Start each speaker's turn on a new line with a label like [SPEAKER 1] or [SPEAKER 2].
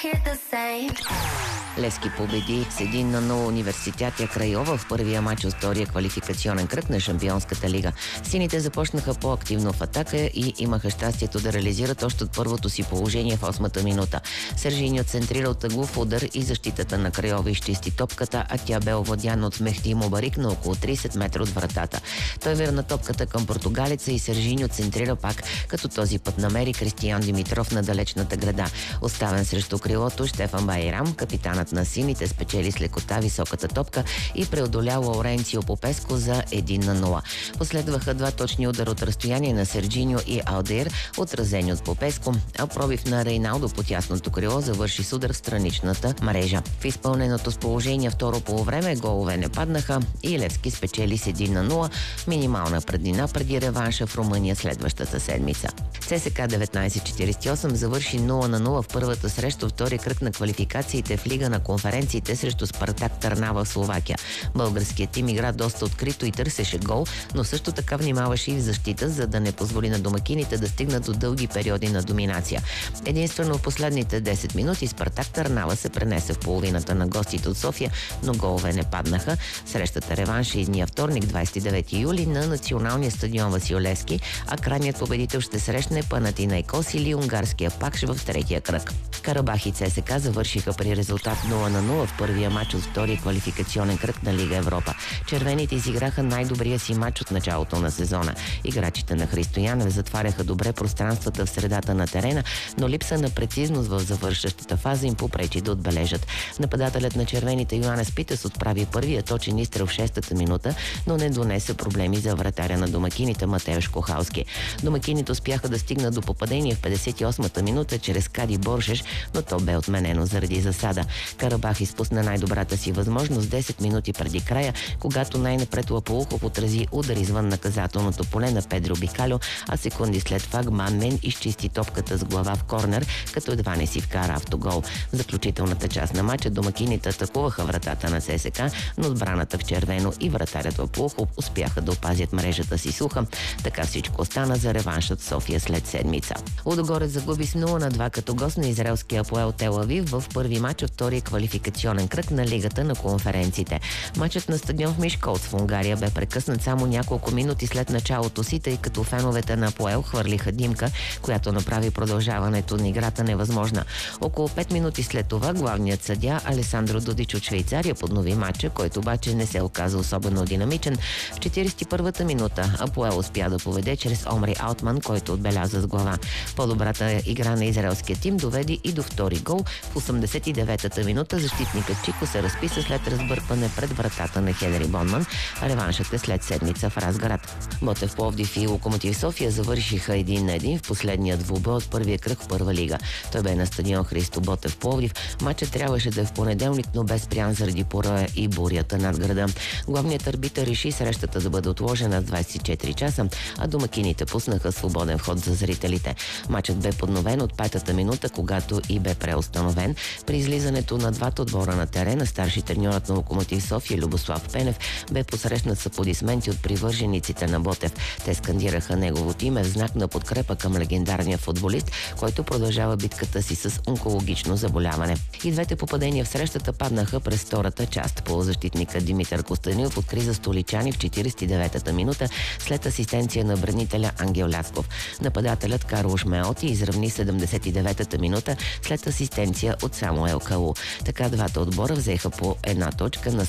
[SPEAKER 1] Левски победи с 1-0 Университетя Крайова в първия матч от втория квалификационен кръг на Шампионската лига. Сините започнаха по-активно в атака и имаха щастието да реализират още от първото си положение в 8-та минута. Сержиньо центрира от ъглов удар и защитата на Крайова изчисти топката, а тя бе овладяна от Мехти Мубарик на около 30 метра от вратата. Той върна топката към португалеца и Сержиньо центрира пак, като този път намери Кристиян Димитров на далечната града. Оставен срещу крилото, Штефан Байрам, капитанът на сините, спечели с лекота високата топка и преодоля Лауренцио Попеско за 1-0. Последваха два точни удара от разстояние на Серджиньо и Алдер, отразени от Попеско, а пробив на Рейналдо по тясното крило завърши с удар в страничната мрежа. В изпълненото с положение второ полувреме голове не паднаха и Левски спечели с 1-0, минимална преднина преди реванша в Румъния следващата седмица. ЦСКА 1948 завърши 0-0 в първата среща втори кръг на квалификациите в Лига на конференциите срещу Спартак Търнава в Словакия. Българският тим игра доста открито и търсеше гол, но също така внимаваше и в защита, за да не позволи на домакините да стигнат до дълги периоди на доминация. Единствено в последните 10 минути Спартак Търнава се пренесе в половината на гостите от София, но голове не паднаха. Срещата реванш е идния вторник, 29 юли, на националния стадион Васил Левски, а крайният победител ще срещне Панатинайкос или унгарския Пакш в третия кръг. Карабах и ЦСКА завършиха при резултат 0-0 в първия матч от втория квалификационен кръг на Лига Европа. Червените изиграха най-добрия си матч от началото на сезона. Играчите на Христо Янев затваряха добре пространствата в средата на терена, но липса на прецизност в завършващата фаза им попречи да отбележат. Нападателят на червените Йоанес Питес отправи първия точен изстрел в 6-та минута, но не донесе проблеми за вратаря на домакините Матеуш Кохалски. Домакините успяха да стигнат до попадение в 58-та минута чрез Кади Боршеш, но то бе отменено заради засада. Карабах изпусна най-добрата си възможност 10 минути преди края, когато най-напред Лапоухов отрази удар извън наказателното поле на Педро Бикалю, а секунди след това Гманмен изчисти топката с глава в корнер, като едва не си вкара автогол. В заключителната част на матча домакините атакуваха вратата на ЦСКА, но отбраната в червено и вратарят Лапоухов успяха да опазят мрежата си суха. Така всичко остана за реваншът в София след седмица. Лудогорец загуби с 0-2 като гост на израелския Апоел Тел Авив в първи матч от втория квалификационен кръг на Лигата на конференциите. Матчът на стадион в Мишколц в Унгария бе прекъснат само няколко минути след началото си, тъй като феновете на Апоел хвърлиха димка, която направи продължаването на играта невъзможна. Около 5 минути след това главният съдия Алесандро Дудич от Швейцария поднови матча, който обаче не се оказа особено динамичен. В 41-та минута Апоел успя да поведе чрез Омри Алтман, който отбеляза с глава. По-добрата игра на израелския тим доведе и до втори гол. В 89-та минута защитникът Чико се разписа след разбъркване пред вратата на Хенри Бонман. Реваншът е след седмица в Разград. Ботев Пловдив и Локомотив София завършиха 1-1 в последния двубой от първия кръг в първа лига. Той бе на стадион Христо Ботев Пловдив. Матчът трябваше да е в понеделник, но бе спрян заради пороя и бурята над града. Главният арбитър реши срещата да бъде отложена с 24 часа, а домакините пуснаха свободен вход за зрителите. Матчът бе подновен от 5-та минута, когато и бе преустановен. При излизането на двата отбора на терена, старши треньорът на Локомотив София Любослав Пенев бе посрещнат с аплодисменти от привържениците на Ботев. Те скандираха неговото име в знак на подкрепа към легендарния футболист, който продължава битката си с онкологично заболяване. И двете попадения в срещата паднаха през втората част. Полузащитника Димитър Костанилов откри за столичани в 49-та минута след асистенция на бранителя Ангел Лясков. Нападателят Карлош Меоти изравни 79-та минута след асистенция от Самуел Калу. Така двата отбора взеха по една точка на